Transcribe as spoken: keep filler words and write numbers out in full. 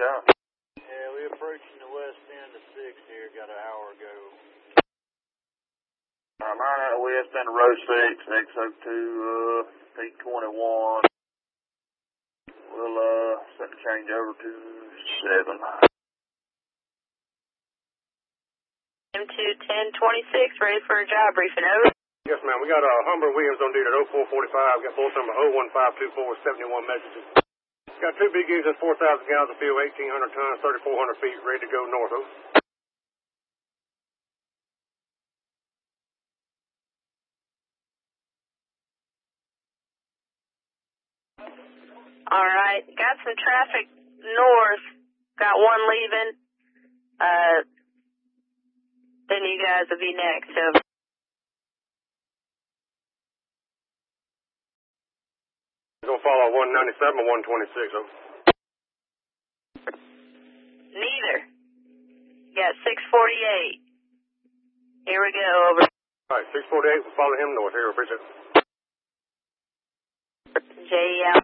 town. Yeah, we approaching the west end of six here, got an hour ago. I'm out of west end of row six, X O two, uh, P twenty-one. We'll, uh, set the change over to seven. M two ten twenty-six, ready for a job briefing, over. Yes, ma'am. We got uh, Humber Williams on duty at oh four forty-five. Got both number oh one five two four seventy-one messages. Got two big engines, four thousand gallons of fuel, eighteen hundred tons, thirty-four hundred feet, ready to go north, over. All right, got some traffic north. Got one leaving. Uh, then you guys will be next. So. Gonna follow one ninety-seven or one twenty-six, over. Neither. Got six forty-eight. Here we go, over. All right, six forty-eight, we'll follow him north. Here, appreciate it. J out.